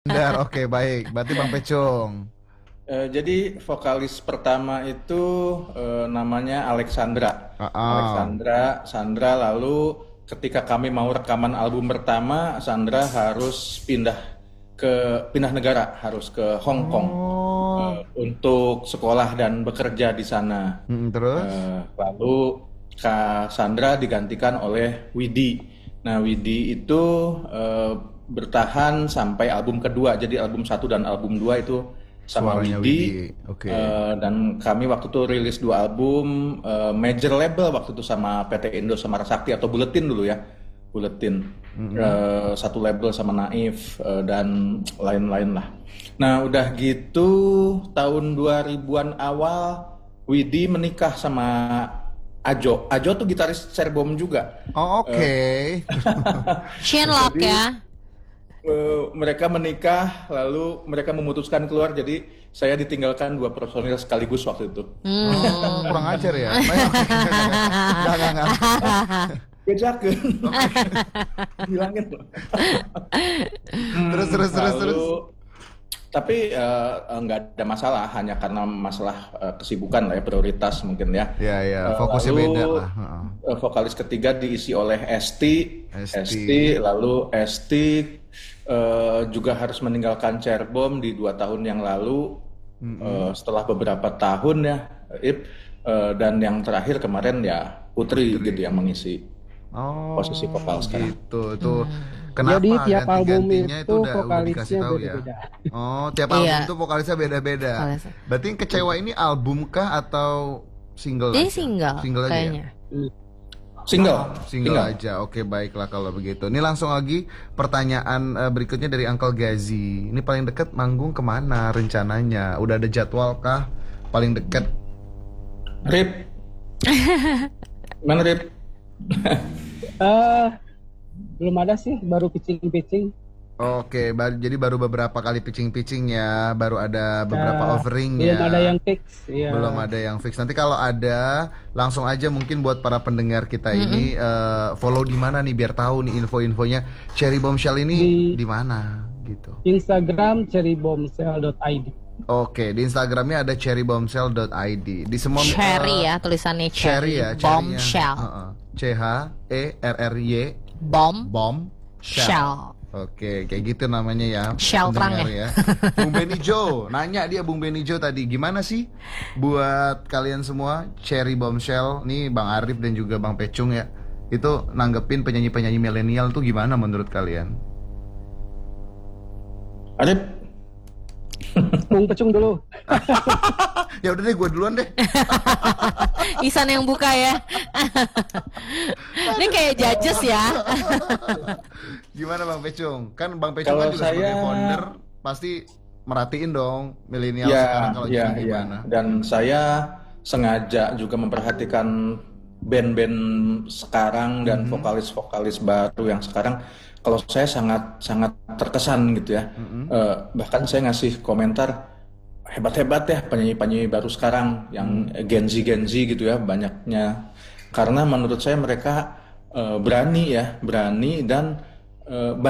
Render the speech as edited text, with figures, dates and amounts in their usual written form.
Benar, oke baik. Berarti Bang Pecung. Jadi vokalis pertama itu namanya Alexandra. Ah, ah. Alexandra, Sandra. Lalu ketika kami mau rekaman album pertama, Sandra harus pindah negara, harus ke Hong Kong Oh, untuk sekolah dan bekerja di sana. terus? Lalu Kak Sandra digantikan oleh Widi. Nah, Widi itu bertahan sampai album kedua. Jadi album satu dan album 2 itu sama Suaranya Widi. Widi. Oke. Dan kami waktu itu rilis 2 album major label waktu itu sama PT Indo sama Sakti atau Buletin dulu ya. Buletin. Satu label sama Naif dan lain-lain lah. Nah, udah gitu tahun 2000-an awal Widi menikah sama Ajo. Ajo tuh gitaris Cerbom juga. Oh, oke. Shenlock Jadi ya. mereka menikah, lalu mereka memutuskan keluar. Jadi saya ditinggalkan 2 personil sekaligus waktu itu. Oh, kurang ajar ya. Baik, oke. Enggak. Bejakeun. Bilangin loh. Terus. Lalu tapi nggak ada masalah, hanya karena masalah kesibukan lah ya, prioritas mungkin ya. Ya, fokusnya Lalu beda lah. Heeh. vokalis ketiga diisi oleh Esti. Esti. Lalu Esti juga harus meninggalkan Cerbom di 2 tahun yang lalu. Setelah beberapa tahun ya, dan yang terakhir kemarin ya Putri gitu yang mengisi Oh, posisi vokal sekarang. gitu. Tuh. Kenapa Jadi tiap album ganti-gantinya itu udah dikasih vokalisnya tahu ya? beda-beda. Oh, tiap album Iya. tuh vokalisnya beda-beda. Vokalisnya. Berarti yang kecewa ini album kah atau single Dia aja? single Single aja ya? kayaknya. Single. Single aja, oke baiklah kalau begitu. Ini langsung lagi pertanyaan berikutnya dari Uncle Gazi. Ini paling dekat manggung kemana rencananya? Udah ada jadwal kah? Paling dekat? Rip, mana Rip? Eh, belum ada sih, baru pitching-pitching. Oke, jadi baru beberapa kali pitching-pitching ya, baru ada beberapa offering Belum ya. ada yang fix. Iya. Belum ada yang fix. Nanti kalau ada, langsung aja mungkin buat para pendengar kita ini follow di mana nih biar tahu nih info-infonya. Cherry Bombshell ini di mana gitu. Instagram cherrybombshell.id. Oke, di Instagramnya ada cherrybombshell.id. Di semua Cherry ya, tulisannya Cherry Cherry. ya, Bombshell. CHERRY Bomb Bombshell. Shell. Oke, kayak gitu namanya ya. Shell pendengar terang ya. Bung Benny Joe, nanya dia Bung Benny Joe tadi gimana sih buat kalian semua Cherry Bombshell nih Bang Arif dan juga Bang Pecung ya. Itu nanggepin penyanyi-penyanyi milenial tuh gimana menurut kalian? Arif, Bung Pecung dulu. Ya udah deh gue duluan deh. Isan yang buka ya. Ini kayak judges ya. Gimana Bang Pecung? Kan Bang Pecung kalau kan juga sebagai saya founder pasti merhatiin dong milenial ya, sekarang kalau ya, jadi gimana. Dan saya sengaja juga memperhatikan band-band sekarang dan vokalis-vokalis baru yang sekarang. Kalau saya sangat sangat terkesan gitu ya. Bahkan saya ngasih komentar hebat-hebat ya penyanyi-penyanyi baru sekarang yang Gen Z gitu ya banyaknya. Karena menurut saya mereka berani dan